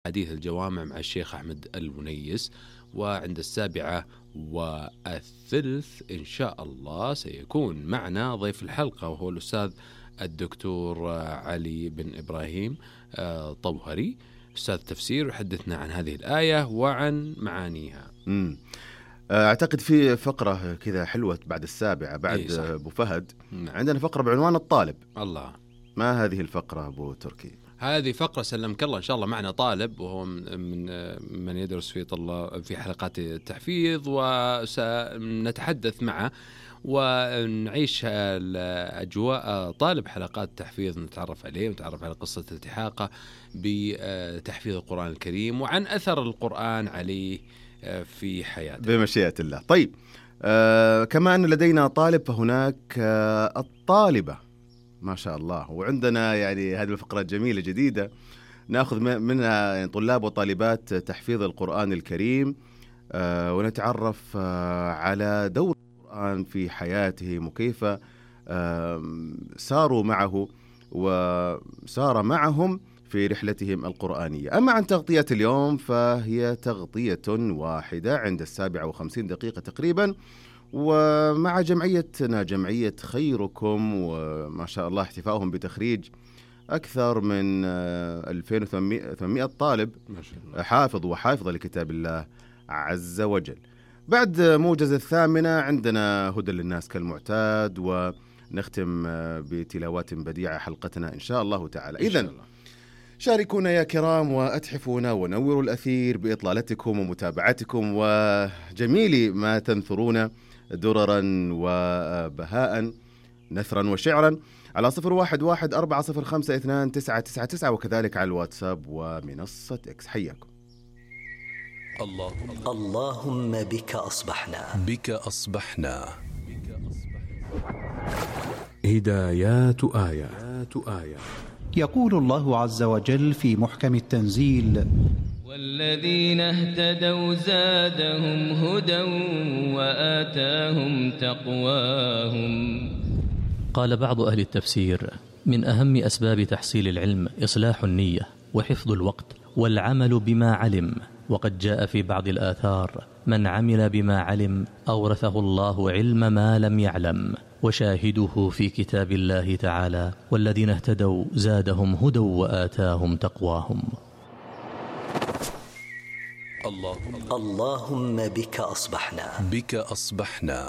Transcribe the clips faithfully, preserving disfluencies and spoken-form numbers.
حديث الجوامع مع الشيخ أحمد المنيس، وعند السابعة والثلث إن شاء الله سيكون معنا ضيف الحلقة وهو الأستاذ الدكتور علي بن إبراهيم طوهري، أستاذ تفسير، يحدثنا عن هذه الآية وعن معانيها. امم أعتقد في فقرة كذا حلوة بعد السابعة بعد إيه أبو فهد. نعم. عندنا فقرة بعنوان الطالب. الله، ما هذه الفقرة أبو تركي؟ هذه فقرة سلمك الله إن شاء الله معنا طالب وهو من من يدرس في طلاب في حلقات التحفيظ، وسنتحدث معه ونعيش أجواء طالب حلقات التحفيظ، نتعرف عليه ونتعرف على قصة التحاقه بتحفيظ القرآن الكريم وعن أثر القرآن عليه في حياته بمشيئة الله. طيب، آه كما أن لدينا طالب فهناك آه الطالبة ما شاء الله، وعندنا يعني هذه الفقرة جميلة جديدة نأخذ منها يعني طلاب وطالبات تحفيظ القرآن الكريم، آه ونتعرف آه على دور القرآن في حياتهم وكيف آه ساروا معه وسار معهم في رحلتهم القرآنية. أما عن تغطية اليوم فهي تغطية واحدة عند السابعة وخمسين دقيقة تقريبا، ومع جمعيتنا جمعية خيركم، وما شاء الله احتفاؤهم بتخريج أكثر من ألفين وثمانمائة طالب حافظ وحافظة لكتاب الله عز وجل. بعد موجز الثامنة عندنا هدى للناس كالمعتاد، ونختم بتلاوات بديعة حلقتنا إن شاء الله تعالى. إذن شاركونا يا كرام وأتحفونا ونوروا الأثير بإطلالتكم ومتابعتكم وجميل ما تنثرون دررا وبهاء نثرا وشعرا على صفر واحد واحد أربعة صفر خمسة اثنان تسعة تسعة تسعة، وكذلك على الواتساب ومنصة إكس. حياكم. اللهم اللهم بك أصبحنا بك أصبحنا هدايات آيات آيات. يقول الله عز وجل في محكم التنزيل: والذين اهتدوا زادهم هدى وآتاهم تقواهم. قال بعض أهل التفسير: من أهم أسباب تحصيل العلم إصلاح النية وحفظ الوقت والعمل بما علم، وقد جاء في بعض الآثار: من عمل بما علم أورثه الله علم ما لم يعلم. وشاهده في كتاب الله تعالى: والذين اهتدوا زادهم هدى وآتاهم تقواهم. اللهم اللهم بك أصبحنا بك أصبحنا.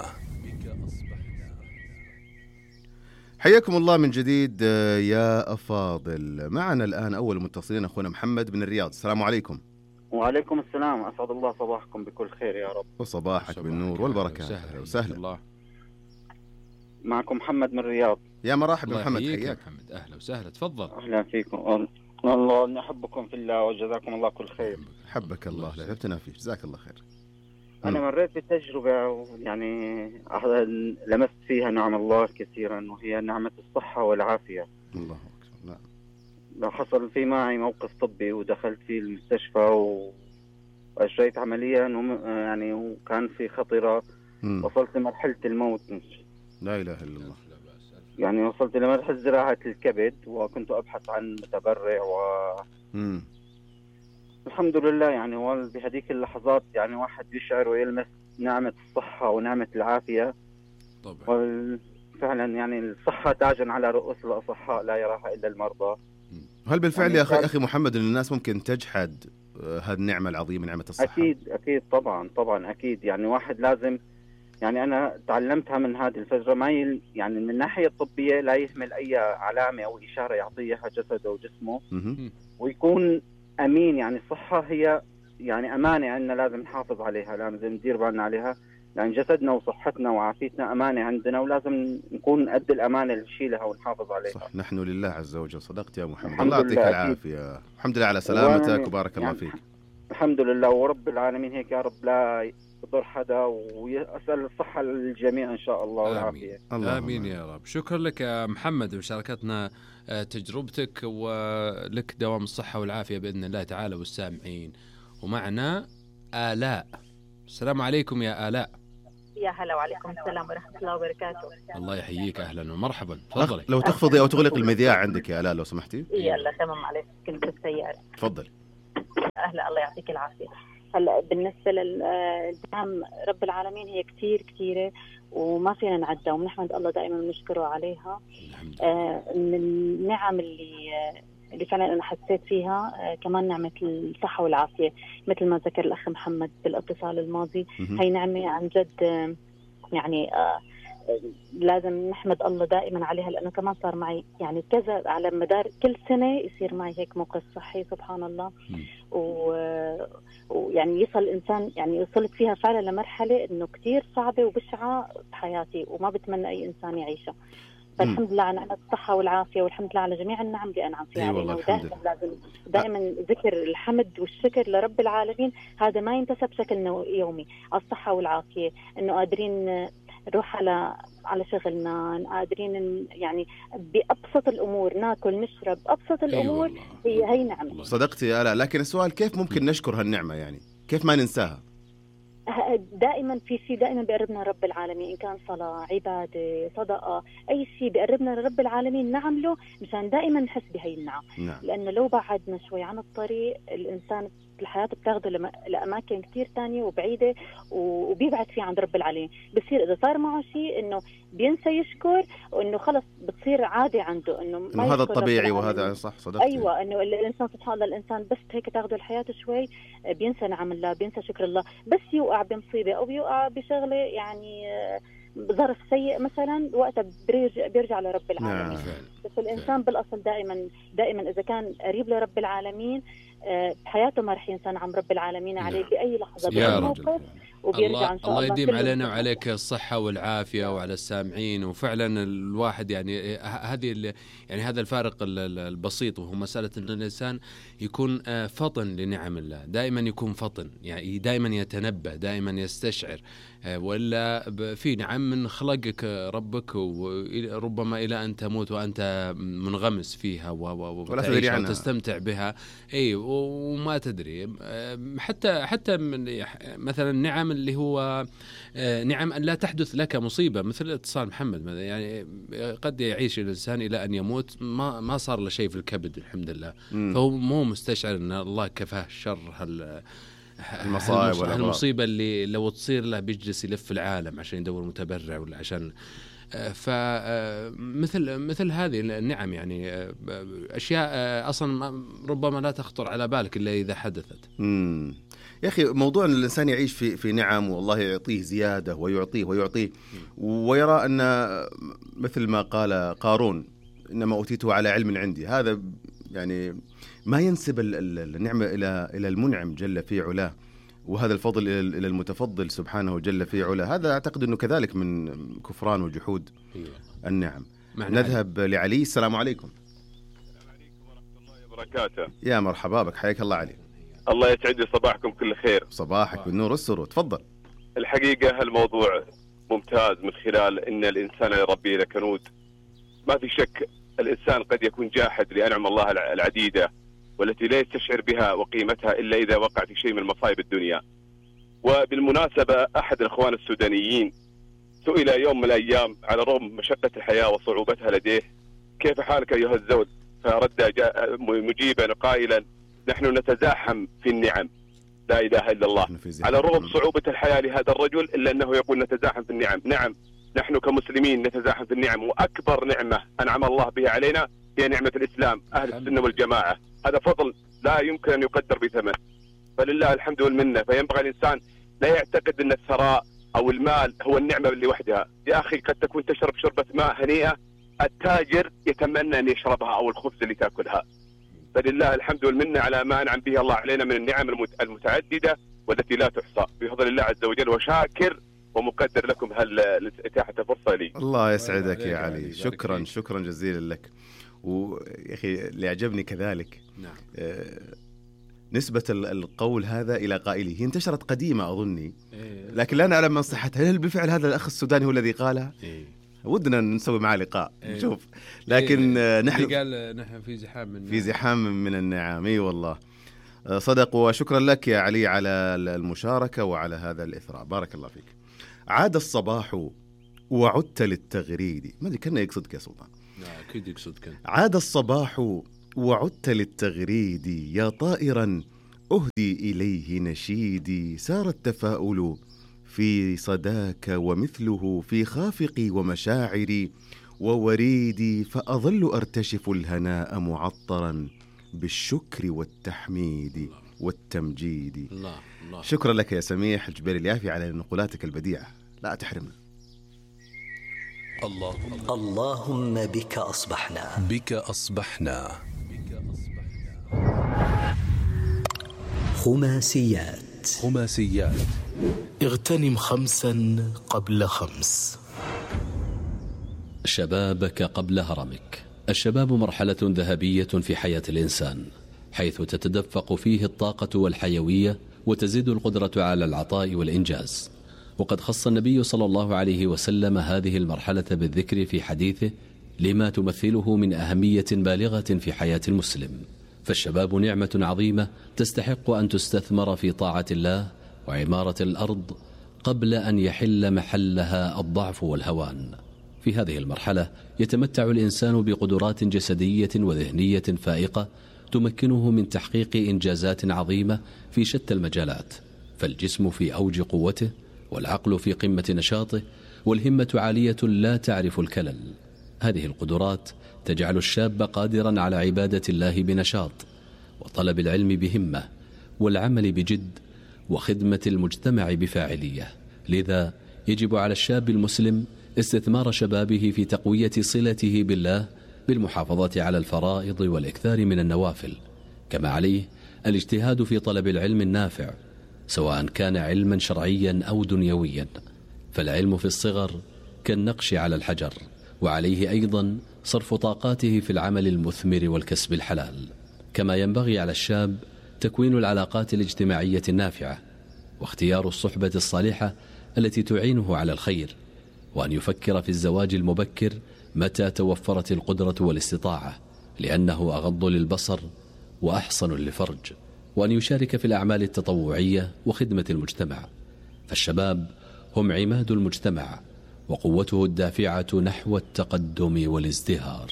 حياكم الله من جديد يا أفاضل. معنا الآن أول متصلين أخونا محمد من الرياض. السلام عليكم. وعليكم السلام، أسعد الله صباحكم بكل خير يا رب. وصباحك بالنور والبركات. أهلا وسهلا. الله. معكم محمد من الرياض. يا مرحبا محمد، حياك محمد. أهلا وسهلا، تفضل. أهلا فيكم، الله نحبكم في الله وجزاكم الله كل خير. حبك الله، لا حبتنا فيه، جزاك الله خير. أنا مريت بتجربة يعني لمست فيها نعم الله كثيرا، وهي نعمة الصحة والعافية. الله أكبر. نعم. لو حصل في معي موقف طبي ودخلت في المستشفى وأجريت عملية يعني وكان في خطرة، م. وصلت لمرحلة الموت. لا إله إلا الله. يعني وصلت لمرحلة زراعة الكبد، وكنت أبحث عن متبرع و م. الحمد لله يعني بهذيك اللحظات يعني واحد يشعر ويلمس نعمة الصحة ونعمة العافية طبعا. فعلا يعني الصحة تاج على رؤوس الأصحاء لا يراها إلا المرضى. هل بالفعل يعني يا أخي أخي محمد أن الناس ممكن تجحد هذه النعمة العظيمة نعمة الصحة؟ أكيد أكيد طبعا طبعا أكيد. يعني واحد لازم يعني أنا تعلمتها من هذه الفترة، ما يل يعني من الناحية الطبية لا يهمل أي علامة أو إشارة يعطيها جسده وجسمه ويكون أمين. يعني الصحة هي يعني أمانة عندنا لازم نحافظ عليها، لازم ندير بالنا عليها، لأن جسدنا وصحتنا وعافيتنا أمانة عندنا، ولازم نكون قد الأمانة اللي نشيلها ونحافظ عليها. صح، نحن لله عز وجل. صدقت يا محمد، الله يعطيك العافية. الحمد لله على سلامتك وبارك الله يعني فيك. الحمد لله ورب العالمين هيك يا رب لا يضر حدا، ويسأل الصحة للجميع إن شاء الله والعافية. آمين. آمين يا رب. شكرا لك يا محمد بمشاركتنا تجربتك، ولك دوام الصحة والعافية بإذن الله تعالى والسامعين. ومعنا آلاء. السلام عليكم يا آلاء. يا هلا وعليكم السلام ورحمة الله وبركاته. الله يحييك، أهلا ومرحبا. تفضلي. لو تخفضي أو تغلق المذياع عندك يا آلاء لو سمحتي. يلا تمام عليك، كنت في السيارة. تفضل. أهلا الله يعطيك العافية. هلا بالنسبة للنعم رب العالمين هي كتير كتيرة وما فينا نعدها، ونحمد الله دائما ونشكره عليها. آه من النعم اللي اللي فعلا أنا حسيت فيها آه كمان نعمة الصحة والعافية، مثل ما ذكر الأخ محمد بالاتصال الماضي. هي نعمة عن جد آه يعني آه لازم نحمد الله دائما عليها، لأنه كمان صار معي يعني كذا على مدار كل سنة يصير معي هيك موقف صحي سبحان الله. ويعني يصل الإنسان يعني وصلت فيها فعلا لمرحلة إنه كتير صعبة وبشعة بحياتي وما بتمنى أي إنسان يعيشها. فالحمد لله على نعمة الصحة والعافية، والحمد لله على جميع النعم اللي أنعم فيها علينا. ودائما لازم دائما ذكر الحمد والشكر لرب العالمين، هذا ما ينتسب بشكل يومي. على الصحة والعافية، إنه قادرين نروح على على شغلنا، قادرين يعني بأبسط الأمور ناكل نشرب، أبسط الأمور هي هي نعمة. صدقتي يا آلاء، لكن السؤال كيف ممكن نشكر هالنعمة؟ يعني كيف ما ننساها؟ دائما في شيء دائما بيقربنا رب العالمين، إن كان صلاة، عبادة، صدقة، أي شيء بيقربنا لرب العالمين نعمله مشان دائما نحس بهي النعم. نعم. لأنه لو بعدنا شوي عن الطريق الإنسان الحياة بتاخده لم... لأماكن كتير تانية وبعيدة وبيبعد فيه عند رب العالمين. بصير إذا صار معه شيء إنه بينسى يشكر، وإنه خلص بتصير عادة عنده إنه ما هذا الطبيعي وهذا صح. صدقتي. أيوة، إنه الإنسان سبحان الله الإنسان بس هيك تاخده الحياة شوي بينسى نعم الله، بينسى شكر الله. بس يوقع بمصيبة أو يوقع بشغلة يعني ظرف سيء مثلا، وقتها بيرجع, بيرجع لرب العالمين. نعم. بس الإنسان بالأصل دائما دائما إذا كان قريب لرب العالمين بحياته ما رح ينسى نعم رب العالمين عليه. نعم. بأي لحظة بأي موقف وبيرجع الله إن شاء الله. الله يديم علينا وعليك الصحة والعافية وعلى السامعين. وفعلا الواحد يعني هذه يعني هذا الفارق البسيط، وهو مسألة أن الإنسان يكون فطن لنعم الله، دائما يكون فطن، يعني دائما يتنبه، دائما يستشعر. ولا في نعم من خلقك ربك، وربما إلى أن تموت وأنت منغمس فيها وتعيش وتستمتع بها، أي وما تدري. حتى حتى من مثلا نعم اللي هو نعم أن لا تحدث لك مصيبة، مثل اتصال محمد، يعني قد يعيش الإنسان إلى أن يموت ما ما صار له شيء في الكبد الحمد لله. م. فهو مو مستشعر أن الله كفاه شر هال المصائب ولا المصيبة اللي لو تصير له بيجلس يلف العالم عشان يدور متبرع ولا عشان. فمثل مثل هذه النعم يعني أشياء أصلا ربما لا تخطر على بالك إلا إذا حدثت. امم يا أخي موضوع أن الإنسان يعيش في في نعم والله يعطيه زيادة ويعطيه ويعطيه ويرى أن مثل ما قال قارون إنما أوتيته على علم عندي، هذا يعني ما ينسب النعمة إلى إلى المنعم جل في علاه، وهذا الفضل إلى المتفضل سبحانه جل في علاه. هذا أعتقد أنه كذلك من كفران وجحود النعم. نذهب لعلي. السلام عليكم. السلام عليكم ورحمة الله وبركاته. يا مرحبا بك، حياك الله علي. الله يسعد صباحكم كل خير. صباحك بالنور والسرور، تفضل. الحقيقة هالموضوع ممتاز من خلال أن الإنسان يربي لكنود. ما في شك الإنسان قد يكون جاحد لأنعم الله العديدة والتي لا يستشعر بها وقيمتها إلا إذا وقع في شيء من مصائب الدنيا. وبالمناسبة أحد الأخوان السودانيين سئل يوم من الأيام على رغم مشقة الحياة وصعوبتها لديه: كيف حالك أيها الزول؟ فرد مجيبا قائلا: نحن نتزاحم في النعم. لا إله إلا الله. على رغم صعوبة الحياة لهذا الرجل إلا أنه يقول نتزاحم في النعم. نعم، نحن كمسلمين نتزاحم في النعم، وأكبر نعمة أنعم الله بها علينا هي نعمة الإسلام، أهل السنة والجماعة. هذا فضل لا يمكن أن يقدر بثمن، فلله الحمد والمنة. فينبغي الإنسان لا يعتقد أن الثراء أو المال هو النعمة اللي وحدها. يا أخي قد تكون تشرب شربة ماء هنيئة التاجر يتمنى أن يشربها، أو الخبز اللي تأكلها. فلله الحمد والمنة على ما أنعم به الله علينا من النعم المتعددة والتي لا تحصى بفضل الله عز وجل، وشاكر ومقدر لكم هالإتاحة الفرصة لي. الله يسعدك يا علي، شكرا شكرا جزيلا لك. ويا أخي اللي عجبني كذلك نعم. آه نسبة القول هذا إلى قائله، هي انتشرت قديمة أظني، لكن لا نعلم من صحتها. هل بالفعل هذا الأخ السوداني هو الذي قالها؟ ودنا نسوي معه لقاء نشوف. لكن إيه نحن قال نحن في زحام من في زحام من النعم. اي والله صدق. وشكرا لك يا علي على المشاركة وعلى هذا الإثراء، بارك الله فيك. عاد الصباح وعدت للتغريد. ما أدري كأنه يقصدك يا سلطان. لا أكيد يقصدك. عاد الصباح وعدت للتغريد يا طائرا أهدي إليه نشيدي، سار التفاؤل في صداك ومثله في خافقي ومشاعري ووريدي، فأظل أرتشف الهناء معطرا بالشكر والتحميد والتمجيد. الله الله. شكرا لك يا سميح الجبير اليافي على نقولاتك البديعة، لا تحرمنا. الله اللهم بك أصبحنا. بك أصبحنا. خماسيات. خماسيات. اغتنم خمسا قبل خمس. شبابك قبل هرمك. الشباب مرحلة ذهبية في حياة الإنسان، حيث تتدفق فيه الطاقة والحيوية وتزيد القدرة على العطاء والإنجاز. وقد خص النبي صلى الله عليه وسلم هذه المرحلة بالذكر في حديثه لما تمثله من أهمية بالغة في حياة المسلم. فالشباب نعمة عظيمة تستحق أن تستثمر في طاعة الله وعمارة الأرض قبل أن يحل محلها الضعف والهوان. في هذه المرحلة يتمتع الإنسان بقدرات جسدية وذهنية فائقة تمكنه من تحقيق إنجازات عظيمة في شتى المجالات، فالجسم في أوج قوته، والعقل في قمة نشاطه، والهمة عالية لا تعرف الكلل. هذه القدرات تجعل الشاب قادرا على عبادة الله بنشاط، وطلب العلم بهمة، والعمل بجد، وخدمة المجتمع بفاعلية. لذا يجب على الشاب المسلم استثمار شبابه في تقوية صلته بالله بالمحافظة على الفرائض والإكثار من النوافل، كما عليه الاجتهاد في طلب العلم النافع، سواء كان علما شرعيا أو دنيويا. فالعلم في الصغر كالنقش على الحجر، وعليه أيضا صرف طاقاته في العمل المثمر والكسب الحلال. كما ينبغي على الشاب تكوين العلاقات الاجتماعية النافعة، واختيار الصحبة الصالحة التي تعينه على الخير، وأن يفكر في الزواج المبكر متى توفرت القدرة والاستطاعة، لأنه أغض للبصر وأحصن للفرج، وأن يشارك في الأعمال التطوعية وخدمة المجتمع. فالشباب هم عماد المجتمع وقوته الدافعة نحو التقدم والازدهار.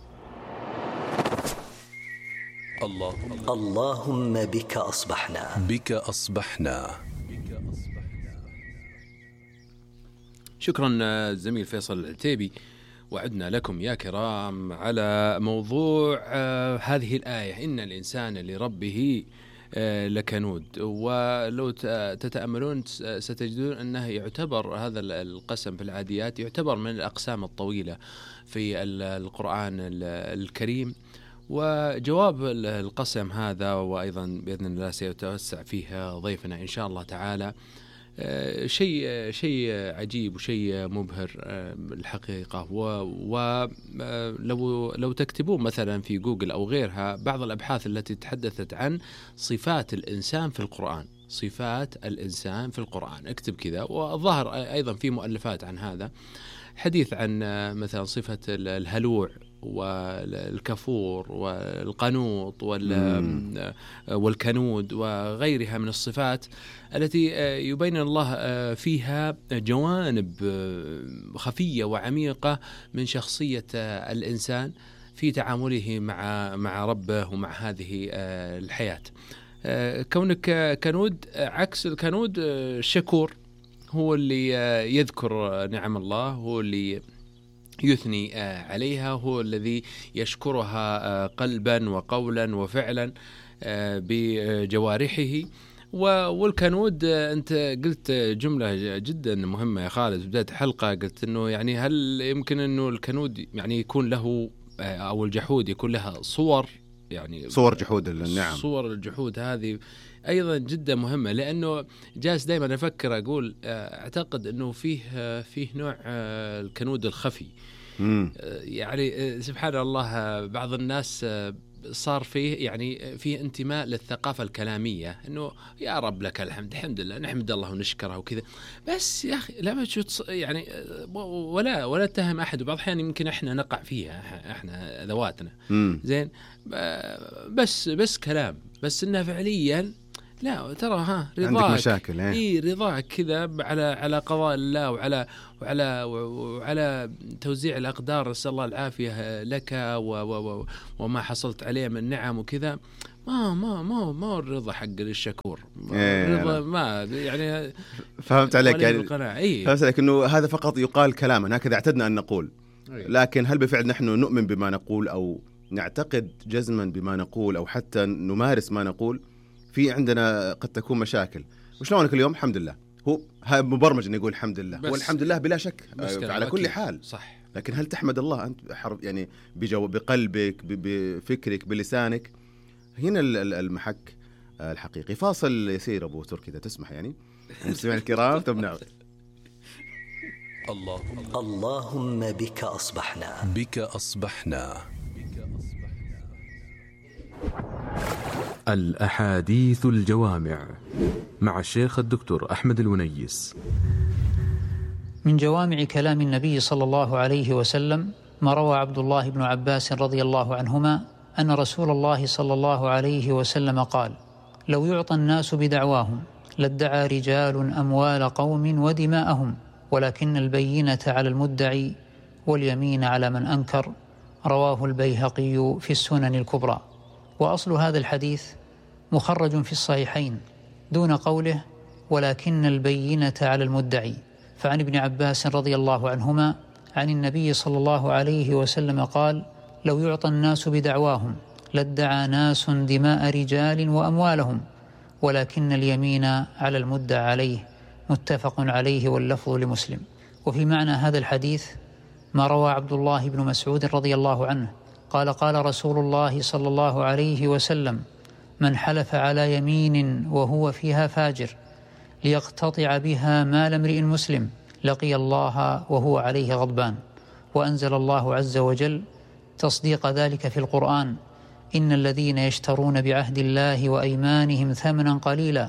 الله اللهم بك أصبحنا. بك أصبحنا. شكرا زميل فيصل العتيبي. وعدنا لكم يا كرام على موضوع آه هذه الآية: إن الإنسان لربه آه لكنود. ولو تتأملون ستجدون أنه يعتبر هذا القسم في العاديات يعتبر من الأقسام الطويلة في القرآن الكريم. وجواب القسم هذا وأيضا بإذن الله سيتوسع فيه ضيفنا إن شاء الله تعالى شيء شيء عجيب وشيء مبهر الحقيقة. ولو لو تكتبون مثلا في جوجل أو غيرها بعض الأبحاث التي تحدثت عن صفات الإنسان في القرآن، صفات الإنسان في القرآن، اكتب كذا. والظاهر أيضا في مؤلفات عن هذا، حديث عن مثلا صفة الهلوع والكفور والقنوط والكنود وغيرها من الصفات التي يبين الله فيها جوانب خفية وعميقة من شخصية الإنسان في تعامله مع مع ربه ومع هذه الحياة. كونك كنود عكس الكنود الشكور، هو اللي يذكر نعم الله، هو اللي يثني عليها، هو الذي يشكرها قلبا وقولا وفعلا بجوارحه. والكنود أنت قلت جملة جدا مهمة يا خالد بداية حلقة، قلت أنه يعني هل يمكن أنه الكنود يعني يكون له أو الجحود يكون لها صور، يعني صور جحود النعم، صور الجحود هذه أيضا جدا مهمة. لأنه جالس دائما أفكر أقول أعتقد أنه فيه فيه نوع الكنود الخفي. مم. يعني سبحان الله بعض الناس صار فيه يعني فيه انتماء للثقافة الكلامية، إنه يا رب لك الحمد، الحمد لله نحمد الله ونشكره وكذا. بس يا أخي لا بتشوف يعني ولا ولا اتهم أحد، وبعض الأحيان يمكن إحنا نقع فيها إحنا ذواتنا. مم. زين بس بس كلام، بس إنه فعليا لا ترى ها رضاك عندك مشاكل إيه رضاك كذا على على قضاء الله وعلى وعلى وعلى توزيع الأقدار، نسأل الله العافية لك و و وما حصلت عليه من نعم وكذا. ما ما ما ما الرضا حق الشكور، إيه الرضا ما يعني فهمت عليك يعني إيه؟ فهمت عليك انه هذا فقط يقال كلاما، هكذا اعتدنا ان نقول. إيه؟ لكن هل بالفعل نحن نؤمن بما نقول او نعتقد جزما بما نقول او حتى نمارس ما نقول؟ في عندنا قد تكون مشاكل. وشلونك اليوم؟ الحمد لله. هو مبرمج انه يقول الحمد لله، والحمد لله بلا شك على كل حال. صح. لكن هل تحمد الله انت يعني بجو بقلبك بفكرك بلسانك؟ هنا المحك الحقيقي. فاصل يسير ابو تركي اذا تسمح يعني. مستمعينا الكرام تمنعوا. اللهم اللهم بك أصبحنا بك أصبحنا الأحاديث الجوامع مع الشيخ الدكتور أحمد الونيس. من جوامع كلام النبي صلى الله عليه وسلم ما روى عبد الله بن عباس رضي الله عنهما أن رسول الله صلى الله عليه وسلم قال: لو يعطى الناس بدعواهم لادعى رجال أموال قوم ودماءهم، ولكن البينة على المدعي واليمين على من أنكر. رواه البيهقي في السنن الكبرى. وأصل هذا الحديث مخرج في الصحيحين دون قوله ولكن البينة على المدعي، فعن ابن عباس رضي الله عنهما عن النبي صلى الله عليه وسلم قال: لو يعطى الناس بدعواهم لادعى ناس دماء رجال وأموالهم، ولكن اليمين على المدعى عليه. متفق عليه واللفظ لمسلم. وفي معنى هذا الحديث ما روى عبد الله بن مسعود رضي الله عنه قال: قال رسول الله صلى الله عليه وسلم: من حلف على يمين وهو فيها فاجر ليقتطع بها مال امرئ مسلم لقي الله وهو عليه غضبان. وأنزل الله عز وجل تصديق ذلك في القرآن: إن الذين يشترون بعهد الله وأيمانهم ثمنا قليلا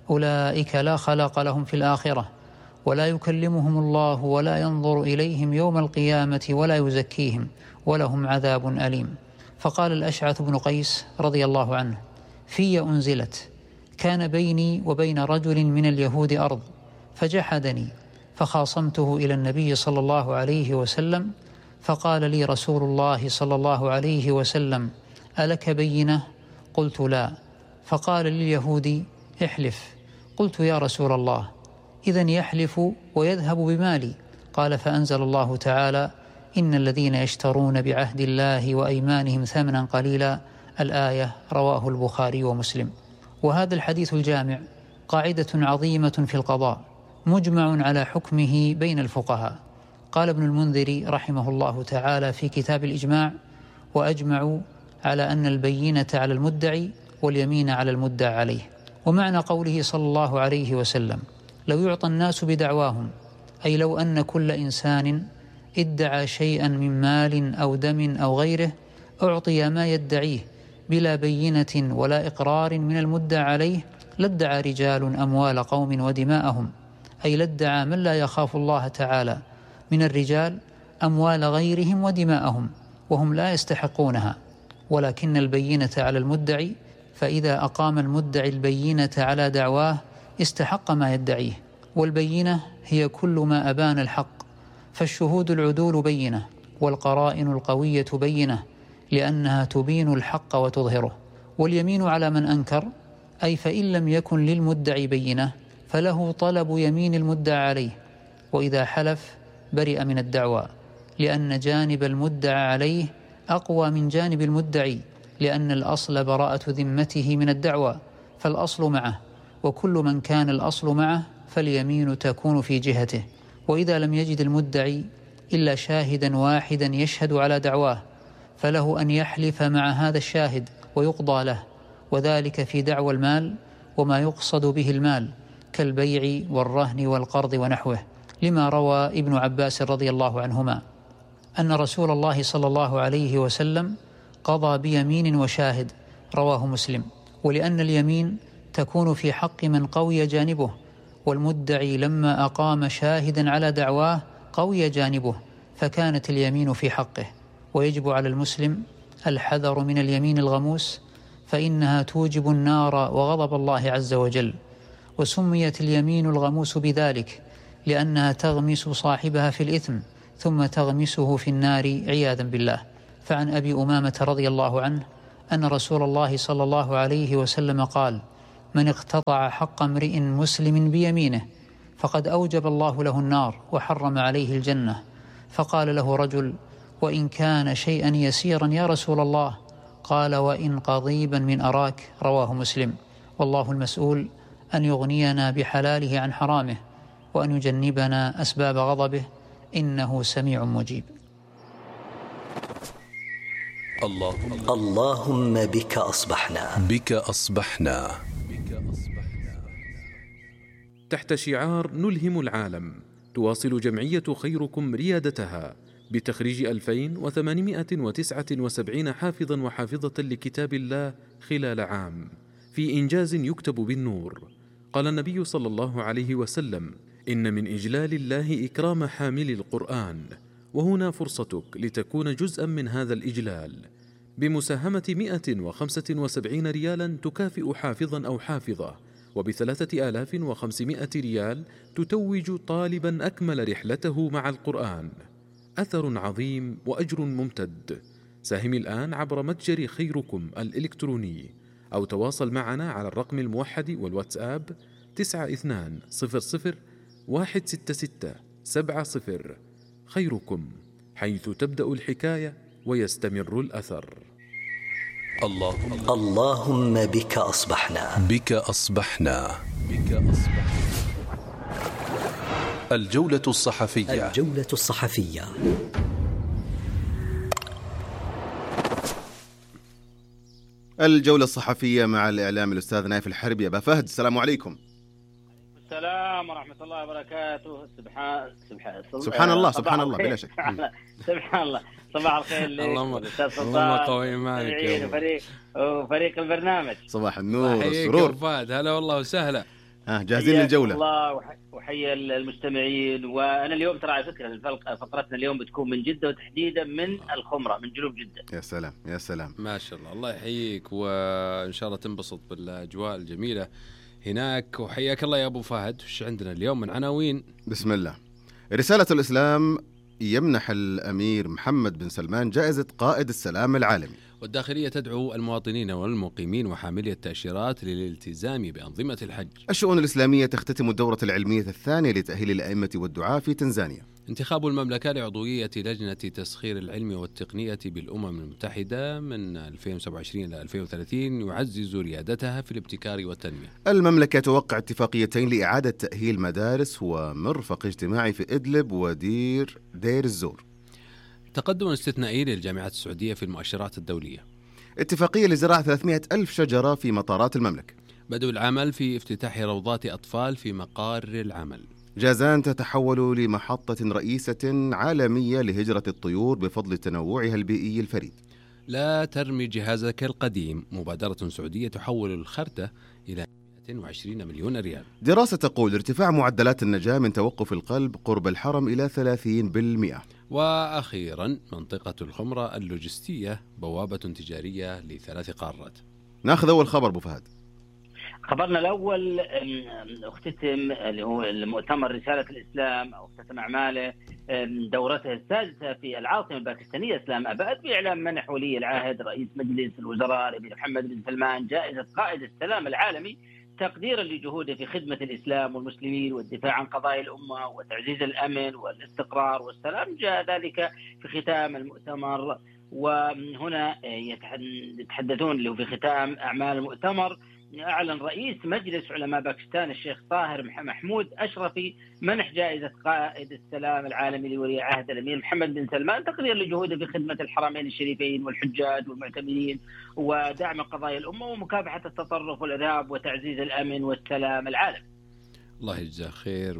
أولئك لا خلاق لهم في الآخرة ولا يكلمهم الله ولا ينظر إليهم يوم القيامة ولا يزكيهم ولهم عذاب أليم. فقال الأشعث بن قيس رضي الله عنه: في أنزلت كان بيني وبين رجل من اليهود أرض فجحدني فخاصمته إلى النبي صلى الله عليه وسلم، فقال لي رسول الله صلى الله عليه وسلم: ألك بينة؟ قلت لا. فقال لليهودي: احلف. قلت يا رسول الله إذن يحلف ويذهب بمالي. قال: فأنزل الله تعالى: إن الذين يشترون بعهد الله وأيمانهم ثمنا قليلا. الآية. رواه البخاري ومسلم. وهذا الحديث الجامع قاعدة عظيمة في القضاء مجمع على حكمه بين الفقهاء. قال ابن المنذر رحمه الله تعالى في كتاب الإجماع: وأجمعوا على أن البينة على المدعي واليمين على المدعى عليه. ومعنى قوله صلى الله عليه وسلم: لو يعطى الناس بدعواهم، أي لو أن كل إنسان ادعى شيئا من مال أو دم أو غيره أعطي ما يدعيه بلا بينة ولا إقرار من المدعى عليه لادعى رجال أموال قوم ودماءهم، أي لادعى من لا يخاف الله تعالى من الرجال أموال غيرهم ودماءهم وهم لا يستحقونها. ولكن البينة على المدعي، فإذا أقام المدعي البينة على دعواه استحق ما يدعيه. والبينة هي كل ما أبان الحق، فالشهود العدول بينة والقرائن القوية بينة، لأنها تبين الحق وتظهره. واليمين على من أنكر، أي فإن لم يكن للمدعي بينة فله طلب يمين المدعى عليه، وإذا حلف برئ من الدعوى، لأن جانب المدعى عليه أقوى من جانب المدعي، لأن الأصل براءة ذمته من الدعوى، فالأصل معه، وكل من كان الأصل معه فاليمين تكون في جهته. وإذا لم يجد المدعي إلا شاهدا واحدا يشهد على دعواه فله أن يحلف مع هذا الشاهد ويقضى له، وذلك في دعوى المال وما يقصد به المال كالبيع والرهن والقرض ونحوه، لما روى ابن عباس رضي الله عنهما أن رسول الله صلى الله عليه وسلم قضى بيمين وشاهد، رواه مسلم. ولأن اليمين تكون في حق من قوي جانبه، والمدعي لما أقام شاهدا على دعواه قوي جانبه، فكانت اليمين في حقه. ويجب على المسلم الحذر من اليمين الغموس، فإنها توجب النار وغضب الله عز وجل. وسميت اليمين الغموس بذلك لأنها تغمس صاحبها في الإثم ثم تغمسه في النار عياذا بالله. فعن أبي أمامة رضي الله عنه أن رسول الله صلى الله عليه وسلم قال: من اقتطع حق امرئ مسلم بيمينه فقد أوجب الله له النار وحرم عليه الجنة. فقال له رجل: وإن كان شيئا يسيرا يا رسول الله؟ قال: وإن قضيبا من أراك. رواه مسلم. والله المسؤول أن يغنينا بحلاله عن حرامه وأن يجنبنا أسباب غضبه، إنه سميع مجيب. اللهم اللهم بك أصبحنا بك أصبحنا تحت شعار نلهم العالم، تواصل جمعية خيركم ريادتها بتخريج ألفين وثمانمائة وتسعة وسبعين حافظا وحافظة لكتاب الله خلال عام، في إنجاز يكتب بالنور. قال النبي صلى الله عليه وسلم: إن من إجلال الله إكرام حامل القرآن، وهنا فرصتك لتكون جزءا من هذا الإجلال بمساهمة مئة وخمسة وسبعين ريالا تكافئ حافظا أو حافظة، وبثلاثة آلاف وخمسمائة ريال تتوج طالبا أكمل رحلته مع القرآن. أثر عظيم وأجر ممتد. ساهم الآن عبر متجر خيركم الإلكتروني، أو تواصل معنا على الرقم الموحد والواتساب تسعة اثنان صفر صفر واحد ستة ستة سبعة صفر. خيركم، حيث تبدأ الحكاية ويستمر الأثر. اللهم اللهم بك أصبحنا بك أصبحنا بك أصبحنا الجولة الصحفية الجولة الصحفية. الجولة الصحفية مع الإعلام الأستاذ نايف الحربي. أبا فهد، السلام عليكم. السلام ورحمة الله وبركاته. سبحان سبحان سبحان الله سبحان الله بلا شك. سبحان الله. صباح الخير لك اللهم قوي مالك وفريق وفريق البرنامج. صباح النور والسرور. فهد هلا والله وسهلا. ها جاهزين للجولة؟ الله وحيا المستمعين. وأنا اليوم ترى على فكرة فقرتنا اليوم بتكون من جدة، وتحديدا من الخمرة من جنوب جدة. يا سلام يا سلام، ما شاء الله. الله يحييك، وإن شاء الله تنبسط بالأجواء الجميلة هناك. وحياك الله يا أبو فهد. وش عندنا اليوم من عناوين؟ بسم الله. رسالة الإسلام يمنح الأمير محمد بن سلمان جائزة قائد السلام العالمي. والداخلية تدعو المواطنين والمقيمين وحاملي التأشيرات للالتزام بأنظمة الحج. الشؤون الإسلامية تختتم الدورة العلمية الثانية لتأهيل الأئمة والدعاة في تنزانيا. انتخاب المملكة لعضوية لجنة تسخير العلم والتقنية بالأمم المتحدة من ألفين وسبعة وعشرين إلى ألفين وثلاثين يعزز ريادتها في الابتكار والتنمية. المملكة توقع اتفاقيتين لإعادة تأهيل مدارس ومرفق اجتماعي في إدلب ودير دير الزور. تقدم استثنائي للجامعات السعودية في المؤشرات الدولية. اتفاقية لزراعة ثلاثمائة ألف شجرة في مطارات المملكة. بدء العمل في افتتاح روضات أطفال في مقار العمل. جازان تتحول لمحطة رئيسة عالمية لهجرة الطيور بفضل تنوعها البيئي الفريد. لا ترمي جهازك القديم، مبادرة سعودية تحول الخردة إلى مئة وعشرين مليون ريال. دراسة تقول ارتفاع معدلات النجاة من توقف القلب قرب الحرم إلى ثلاثين بالمئة. وأخيرا منطقة الخمرة اللوجستية بوابة تجارية لثلاث قارات. ناخذ أول خبر أبو فهد. خبرنا الأول اختتم اللي هو المؤتمر رسالة الإسلام، أو اختتم أعماله دورته السادسة في العاصمة الباكستانية إسلام أباد بإعلان منح ولي العهد رئيس مجلس الوزراء الأمير محمد بن سلمان جائزة قائد السلام العالمي، تقديرا لجهوده في خدمة الإسلام والمسلمين والدفاع عن قضايا الأمة وتعزيز الأمن والاستقرار والسلام. جاء ذلك في ختام المؤتمر. وهنا يتحدثون اللي هو في ختام أعمال المؤتمر، أعلن رئيس مجلس علماء باكستان الشيخ طاهر محمود أشرفي منح جائزة قائد السلام العالمي لولي عهد الأمير محمد بن سلمان، تقدير لجهوده في خدمة الحرمين الشريفين والحجاج والمعتمرين ودعم قضايا الأمة ومكافحة التطرف والإرهاب وتعزيز الأمن والسلام العالمي. الله يجزاه خير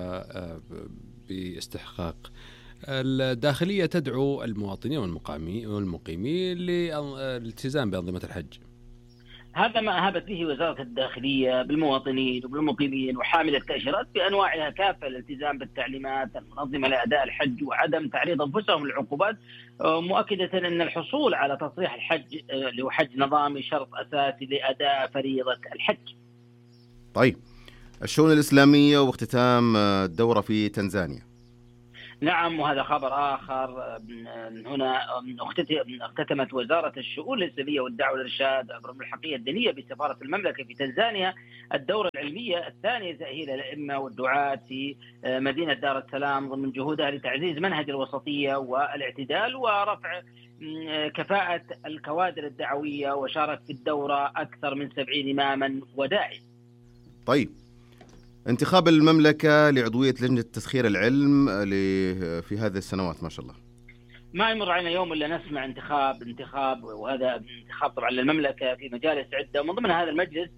وباستحقاق. الداخلية تدعو المواطنين والمقيمين للالتزام بأنظمة الحج. هذا ما أهبت به وزارة الداخلية بالمواطنين وبالمقيمين وحامل التأشيرات بأنواعها كافة الالتزام بالتعليمات المنظمة لأداء الحج وعدم تعريض أنفسهم للعقوبات، مؤكدة أن الحصول على تصريح الحج اللي هو حج نظامي شرط أساسي لأداء فريضة الحج. طيب، الشؤون الإسلامية واختتام الدورة في تنزانيا. نعم، وهذا خبر آخر. هنا اختتمت وزارة الشؤون الإسلامية والدعوة والإرشاد عبر الملحقية الدينية بسفارة المملكة في تنزانيا الدورة العلمية الثانية تأهيل الأئمة والدعاة في مدينة دار السلام ضمن جهودها لتعزيز منهج الوسطية والاعتدال ورفع كفاءة الكوادر الدعوية. وشارك في الدورة أكثر من سبعين إماما وداعي. طيب، انتخاب المملكة لعضوية لجنة تسخير العلم في هذه السنوات ما شاء الله، ما يمر علينا يوم إلا نسمع انتخاب انتخاب وهذا انتخاب طبعا للمملكة في مجالس عدة، ومن ضمن هذا المجلس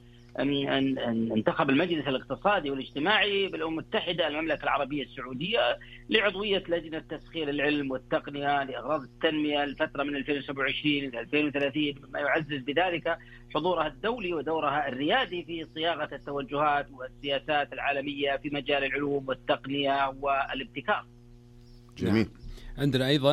انتخب المجلس الاقتصادي والاجتماعي بالأمم المتحدة المملكة العربية السعودية لعضوية لجنة تسخير العلم والتقنية لأغراض التنمية الفترة من ألفين وسبعة وعشرين إلى ألفين وثلاثين، مما يعزز بذلك حضورها الدولي ودورها الريادي في صياغة التوجهات والسياسات العالمية في مجال العلوم والتقنية والابتكار. جميل. عندنا أيضا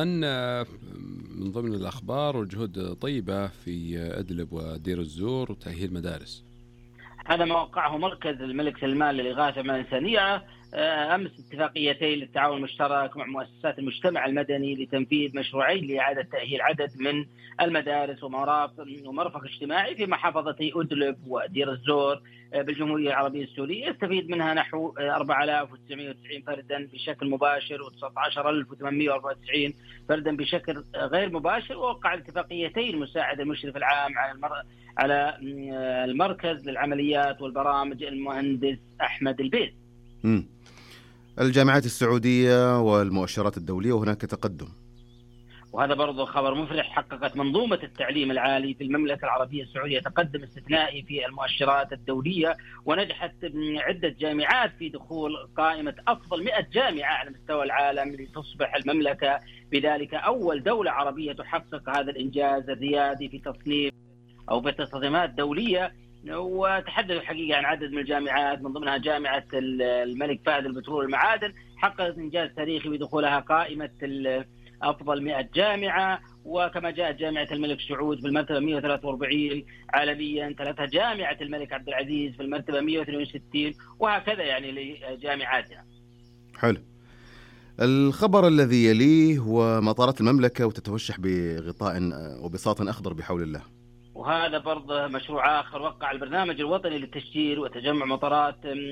من ضمن الأخبار والجهود طيبة في أدلب ودير الزور وتأهيل مدارس. هذا ما وقعه مركز الملك سلمان للإغاثة الإنسانية أمس اتفاقيتين للتعاون المشترك مع مؤسسات المجتمع المدني لتنفيذ مشروعين لإعادة تأهيل عدد من المدارس ومرافق اجتماعي في محافظتي أدلب ودير الزور بالجمهورية العربية السورية، يستفيد منها نحو أربعة آلاف وتسعمائة وتسعين فردا بشكل مباشر وتسعة عشر ألف وثمانمائة وأربعة وتسعين فردا بشكل غير مباشر. ووقع الاتفاقيتين مساعد المشرف العام على المر... على المركز للعمليات والبرامج المهندس أحمد البيت. مم. الجامعات السعودية والمؤشرات الدولية وهناك تقدم، وهذا برضو خبر مفرح. حققت منظومة التعليم العالي في المملكة العربية السعودية تقدم استثنائي في المؤشرات الدولية، ونجحت عدة جامعات في دخول قائمة أفضل مئة جامعة على مستوى العالم لتصبح المملكة بذلك أول دولة عربية تحقق هذا الإنجاز الريادي في تصنيف أو في تصميمات دولية. وتحدثوا الحقيقة عن عدد من الجامعات من ضمنها جامعة الملك فهد البترول والمعادن حققت إنجاز تاريخي بدخولها قائمة أفضل مئة جامعة، وكما جاءت جامعة الملك سعود في المرتبة مئة وثلاثة وأربعين عالميا، تلتها جامعة الملك عبد العزيز في المرتبة مئة واثنين وستين، وهكذا يعني لجامعاتنا. حلو. الخبر الذي يليه هو مطارات المملكة وتتوشح بغطاء وبساط أخضر بحول الله، وهذا برضه مشروع آخر. وقع البرنامج الوطني للتشجير وتجمع مطارات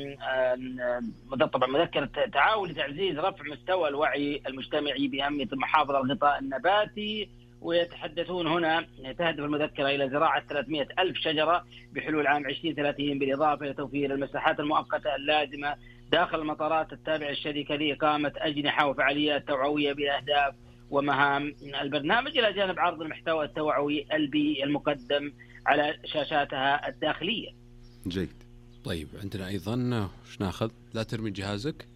طبعا مذكرة تعاون لتعزيز رفع مستوى الوعي المجتمعي بأهمية المحافظة على الغطاء النباتي. ويتحدثون هنا تهدف المذكرة إلى زراعة ثلاثمئة ألف شجرة بحلول عام عشرين ثلاثين، بالإضافة إلى توفير المساحات المؤقتة اللازمة داخل المطارات التابعة للشركة لإقامة أجنحة وفعاليات توعوية بأهداف ومهام البرنامج، إلى جانب عرض المحتوى التوعوي البيئي المقدم على شاشاتها الداخلية. جيد. طيب، عندنا أيضا وش ناخذ؟ لا ترمي جهازك.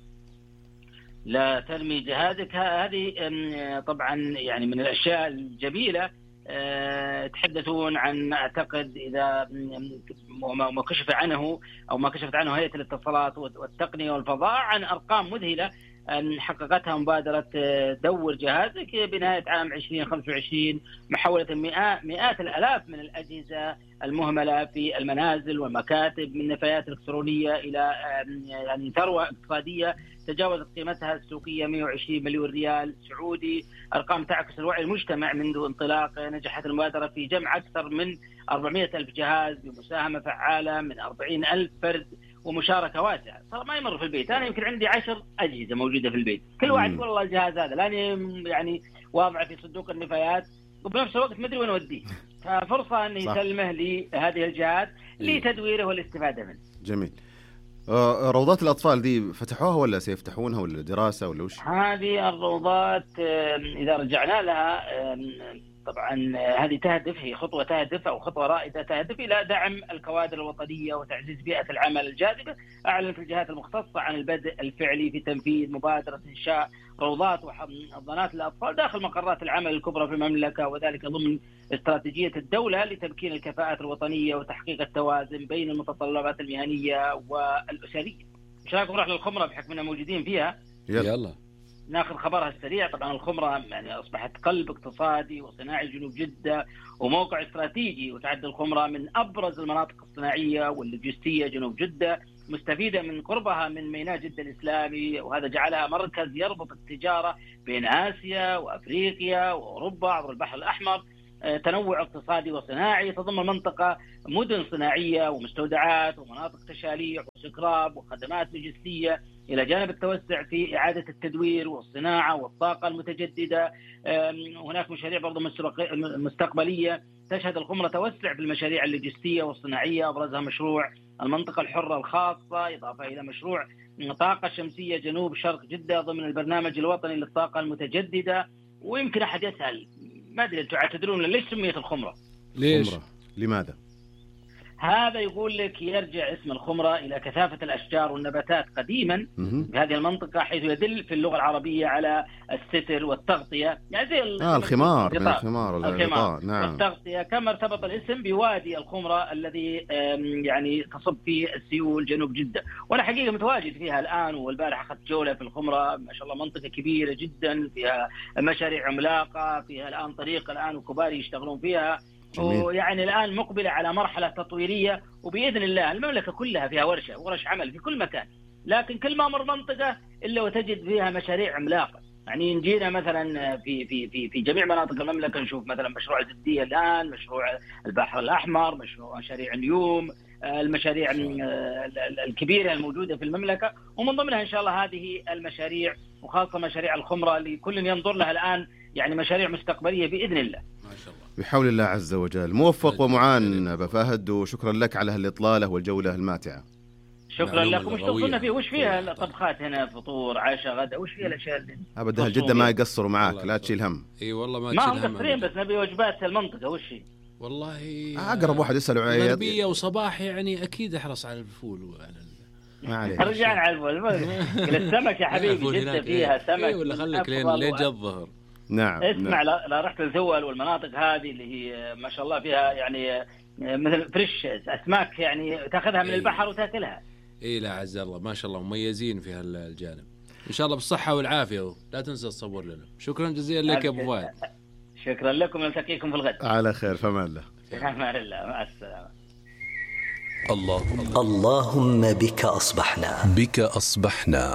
لا ترمي جهازك هذه طبعا يعني من الأشياء الجميلة. تحدثون عن أعتقد إذا ما كشف عنه أو ما كشفت عنه هيئة الاتصالات والتقنية والفضاء عن أرقام مذهلة حققتها مبادرة دور جهازك بنهاية عام عشرين خمسة وعشرين، محولة مئات, مئات الألاف من الأجهزة المهملة في المنازل والمكاتب من نفايات إلكترونية إلى يعني ثروة اقتصادية تجاوزت قيمتها السوقية مئة وعشرين مليون ريال سعودي. أرقام تعكس الوعي المجتمع منذ انطلاق. نجحت المبادرة في جمع أكثر من أربعمئة ألف جهاز بمساهمة فعالة من أربعين ألف فرد ومشاركة واسعة. صار ما يمر في البيت، أنا يمكن عندي عشر أجهزة موجودة في البيت، كل واحد يقول والله الجهاز هذا لاني يعني واضع في صندوق النفايات وبنفس الوقت ما أدري وين أوديه، ففرصة أن يسلمه لهذه الجهات لتدويره والاستفادة منه. جميل. روضات الأطفال دي فتحوها ولا سيفتحونها ولا دراسة ولا وش؟ هذه الروضات إذا رجعنا لها طبعا هذه تهدف، هي خطوة تهدف أو خطوة رائدة تهدف إلى دعم الكوادر الوطنية وتعزيز بيئة العمل الجاذبة. أعلنت الجهات المختصة عن البدء الفعلي في تنفيذ مبادرة إنشاء روضات وحضانات للأطفال داخل مقرات العمل الكبرى في المملكة، وذلك ضمن استراتيجية الدولة لتمكين الكفاءات الوطنية وتحقيق التوازن بين المتطلبات المهنية والأسرية. مش رايكم نروح للخمرة بحكم أننا موجودين فيها؟ يلا, يلا. ناخذ خبرها السريع. طبعا الخمرة يعني أصبحت قلب اقتصادي وصناعي جنوب جدة وموقع استراتيجي، وتعد الخمرة من أبرز المناطق الصناعية واللوجستية جنوب جدة، مستفيدة من قربها من ميناء جدة الإسلامي، وهذا جعلها مركز يربط التجارة بين آسيا وأفريقيا وأوروبا عبر البحر الأحمر. تنوع اقتصادي وصناعي، تضم المنطقة مدن صناعية ومستودعات ومناطق تشاليح وسكراب وخدمات لوجستية، إلى جانب التوسع في إعادة التدوير والصناعة والطاقة المتجددة. هناك مشاريع برضو مستقبلية تشهد الخمرة توسع في المشاريع اللوجستية والصناعية، أبرزها مشروع المنطقة الحرة الخاصة، إضافة إلى مشروع طاقة شمسية جنوب شرق جدة ضمن البرنامج الوطني للطاقة المتجددة. ويمكن أحد يسأل، ما أدري أنتم تدرون ليش سميت الخمرة؟ ليش؟ خمرة. لماذا؟ هذا يقول لك يرجع اسم الخمرة إلى كثافة الأشجار والنباتات قديما في هذه المنطقة، حيث يدل في اللغة العربية على الستر والتغطية، يعني زي آه الخمار من الخمار, الخمار. نعم. والتغطية، كما ارتبط الاسم بوادي الخمرة الذي يعني تصب فيه السيول جنوب جدة. وأنا حقيقة متواجد فيها الآن، والبارح أخذت جولة في الخمرة، ما شاء الله منطقة كبيرة جدا فيها مشاريع عملاقة، فيها الآن طريق الآن وكباري يشتغلون فيها، ويعني الآن مقبلة على مرحلة تطويرية، وبإذن الله المملكة كلها فيها ورشة ورش عمل في كل مكان. لكن كل ما مر منطقة إلا وتجد فيها مشاريع عملاقة. يعني نجينا مثلا في في في في جميع مناطق المملكة نشوف مثلا مشروع الزبدية الآن، مشروع البحر الأحمر، مشروع مشاريع اليوم، المشاريع الكبيرة الموجودة في المملكة، ومن ضمنها إن شاء الله هذه المشاريع، وخاصة مشاريع الخمرة اللي كل ينظر لها الآن يعني مشاريع مستقبلية بإذن الله. ما شاء الله. بحول الله عز وجل. موفق ومعان أبا فهد، وشكرا لك على هالإطلالة والجولة الماتعة. شكرا لكم. وش توصلنا فيه؟ وش فيها الطبخات هنا؟ فطور، عشاء، غدا، وش فيها الأشياء اللي أبدا أهل جدة ما يقصروا معاك، لا تشيل هم. اي والله ما ما تشيل هم هم. مقصرين، بس نبي وجبات المنطقة. وش هي؟ والله أقرب واحد يسألوا عياد غربية وصباح، يعني أكيد أحرص على الفول وعلى ما عليك. رجعنا على الفول. السمك يا حبيبي جدة فيها سمك. إيه ولا خليك لين لين جاء الظهر. نعم. اسمع، لا رحت الزول والمناطق هذه اللي هي ما شاء الله فيها يعني مثل فريش أسماك، يعني تأخذها من البحر وتأكلها. إيه لا عز الله، ما شاء الله مميزين في هالجانب. إن شاء الله بالصحة والعافية، لا تنسى تصور لنا. شكرا جزيلا لك يا أبو فهد. شكرا لكم، نلتقيكم في الغد على خير، فمان الله. فمان الله، مع السلامة. اللهم اللهم بك أصبحنا بك أصبحنا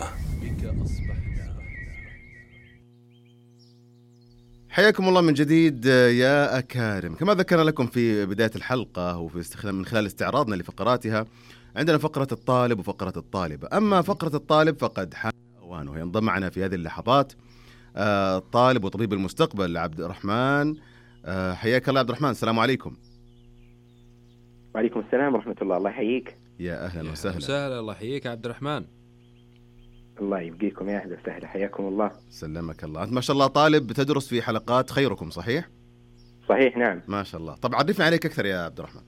حياكم الله من جديد يا أكارم. كما ذكرنا لكم في بداية الحلقة وفي استخدام من خلال استعراضنا لفقراتها، عندنا فقرة الطالب وفقرة الطالبة. أما فقرة الطالب فقد حان أوانه، ينضم معنا في هذه اللحظات الطالب وطبيب المستقبل عبد الرحمن. حياك الله عبد الرحمن، السلام عليكم. وعليكم السلام ورحمة الله. الله يحييك. يا أهلا وسهلا. وسهلا، الله يحييك عبد الرحمن. الله يبقيكم، يا أهلا وسهلا، حياكم الله. سلمك الله. أنت ما شاء الله طالب تدرس في حلقات خيركم، صحيح؟ صحيح نعم. ما شاء الله. طب عرفنا عليك أكثر يا عبد الرحمن.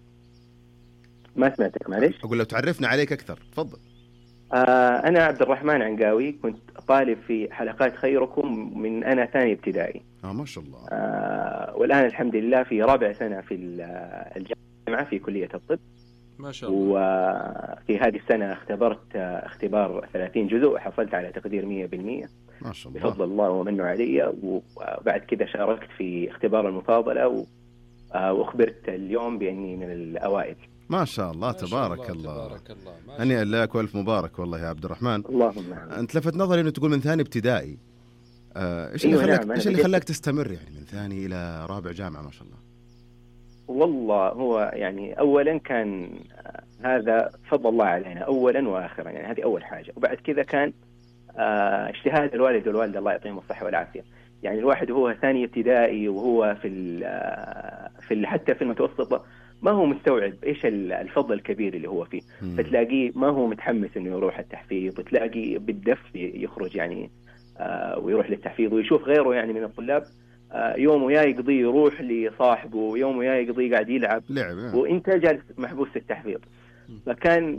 ما سمعتك معليش. أقول لو تعرفنا عليك أكثر تفضل. آه أنا عبد الرحمن عنقاوي، كنت طالب في حلقات خيركم من أنا ثاني ابتدائي. آه ما شاء الله. آه والآن الحمد لله في رابع سنة في الجامعة في كلية الطب. ما شاء الله. وفي هذه السنة اختبرت اختبار ثلاثين جزء وحصلت على تقدير مية بالمية ما شاء الله بفضل الله ومنه علي. وبعد كذا شاركت في اختبار المفاضلة وأخبرت اليوم بأني من الأوائل. ما شاء الله. تبارك الله. هنيئا لك والف مبارك والله يا عبد الرحمن. اللهم. أنت لفت نظري إنه تقول من ثاني ابتدائي. آه إيش اللي خلاك إيش اللي خلاك تستمر يعني من ثاني إلى رابع جامعة ما شاء الله؟ والله هو يعني أولا كان هذا فضل الله علينا أولا وآخرا، يعني هذه أول حاجة. وبعد كذا كان اجتهاد الوالد والوالدة الله يعطيهم الصحة والعافية. يعني الواحد وهو ثاني ابتدائي وهو في في حتى في المتوسطة ما هو مستوعب إيش الفضل الكبير اللي هو فيه. م. فتلاقيه ما هو متحمس إنه يروح التحفيظ، وتلاقي بالدف يخرج يعني ويروح للتحفيظ، ويشوف غيره يعني من الطلاب يومه يا يقضي يروح لصاحبه، ويومه يا يقضي قاعد يلعب لعب، وانت جالس محبوس في التحفيظ. فكان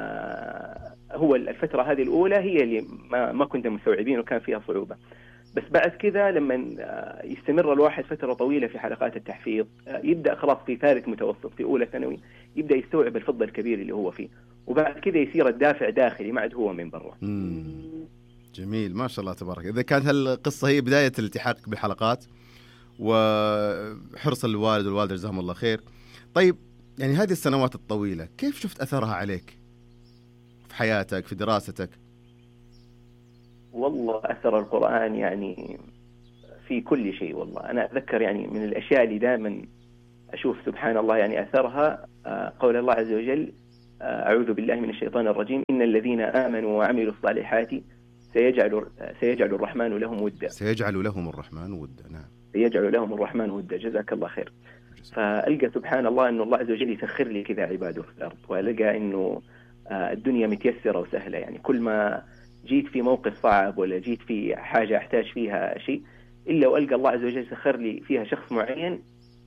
هو الفترة هذه الأولى هي اللي ما, ما كنت مستوعبين وكان فيها صعوبة. بس بعد كذا لما يستمر الواحد فترة طويلة في حلقات التحفيظ يبدأ خلاص في ثالث متوسط في أولى ثانوي يبدأ يستوعب الفضل الكبير اللي هو فيه، وبعد كذا يصير الدافع داخلي ما عاد هو من برا. جميل ما شاء الله تبارك. إذا كانت هالقصة هي بداية الالتحاق بالحلقات وحرص الوالد والوالدة جزاهم الله خير، طيب يعني هذه السنوات الطويلة كيف شفت أثرها عليك في حياتك في دراستك؟ والله أثر القرآن يعني في كل شيء. والله أنا أتذكر يعني من الأشياء اللي دائما أشوف سبحان الله يعني أثرها قول الله عز وجل أعوذ بالله من الشيطان الرجيم إن الذين آمنوا وعملوا الصالحات سيجعل سيجعل الرحمن لهم ودا. سيجعل لهم الرحمن ودا. نعم سيجعل لهم الرحمن ودا. جزاك الله خير. فألقى سبحان الله أنه الله عز وجل يسخر لي كذا عباده في الأرض، وألقى أنه الدنيا متيسرة وسهلة. يعني كل ما جيت في موقف صعب ولا جيت في حاجة أحتاج فيها شيء إلا وألقى الله عز وجل سخر لي فيها شخص معين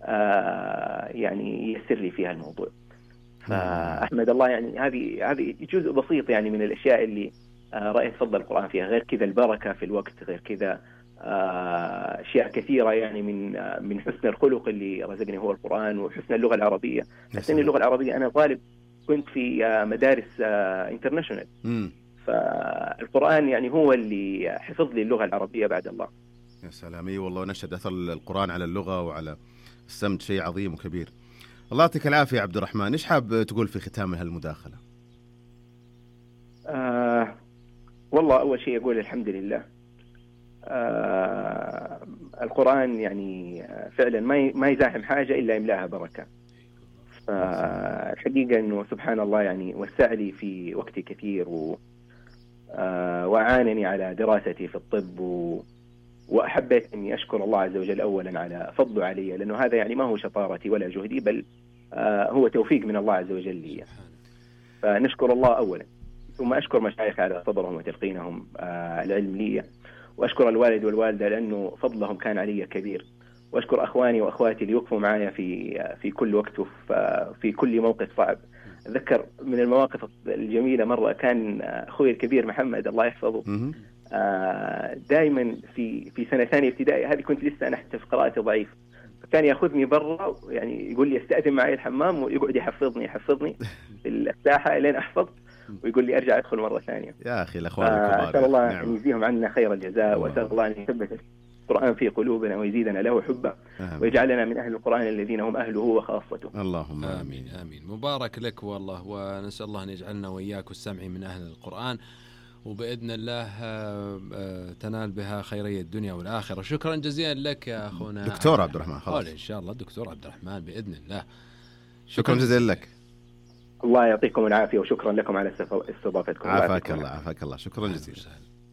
يعني ييسر لي فيها الموضوع. فأحمد الله يعني هذه هذه جزء بسيط يعني من الأشياء اللي رأيت فضل القرآن فيها. غير كذا البركة في الوقت، غير كذا أشياء كثيرة يعني من من حسن الخلق اللي رزقني هو القرآن، وحسن اللغة العربية. حسن اللغة العربية أنا طالب كنت في مدارس انترناشونال، فالقرآن يعني هو اللي حفظ لي اللغة العربية بعد الله. يا سلام. اي والله نشهد أثر القرآن على اللغة وعلى السمت شيء عظيم وكبير. الله يعطيك العافية عبد الرحمن. إيش حاب تقول في ختام هالمداخلة؟ آه والله أول شيء أقول الحمد لله. آه القرآن يعني فعلا ما ما يزاحم حاجة إلا يملاها بركة. فالحقيقة إنه سبحان الله يعني وسع لي في وقتي كثير و آه وعانني على دراستي في الطب و وأحبيت أني أشكر الله عز وجل أولا على فضله علي، لأنه هذا يعني ما هو شطارتي ولا جهدي، بل آه هو توفيق من الله عز وجل لي. فنشكر الله أولا، ثم أشكر مشايخ على صبرهم وتلقينهم آه العلم لي، وأشكر الوالد والوالدة لأنه فضلهم كان علي كبير، وأشكر أخواني وأخواتي اللي يوقفوا معايا في في كل وقت وفي كل موقف صعب. أذكر من المواقف الجميلة مرة كان أخوي الكبير محمد الله يحفظه دائما في في سنة ثانية ابتدائي، هذه كنت لسه أنا حتى في قراءتي ضعيف، فكان يأخذني برا يعني يقول لي استأذن معي الحمام ويقعد يحفظني يحفظني في الساحة لين أحفظ، ويقول لي أرجع أدخل مرة ثانية. يا أخي الأخوان الكبار، أسأل الله أن يجزيهم عنا خير الجزاء، وأسأل الله أن يثبت القرآن في قلوبنا ويزيدنا له حبا، ويجعلنا من أهل القرآن الذين هم أهله وخاصته. اللهم آمين آمين. مبارك لك والله، ونسأل الله أن يجعلنا وإياك والسمع من أهل القرآن، وبإذن الله تنال بها خيرية الدنيا والآخرة. شكرا جزيلا لك يا أخونا دكتور عبد الرحمن. خلاص إن شاء الله دكتور عبد الرحمن بإذن الله. شكرا جزيلا لك. الله يعطيكم العافية، وشكرا لكم على استضافتكم. عافاك الله عافاك الله. شكرا جزيلا.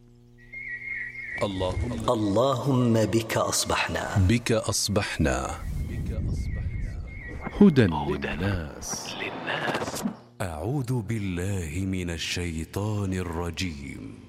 اللهم اللهم بك أصبحنا بك أصبحنا هدى للناس. أعوذ بالله من الشيطان الرجيم.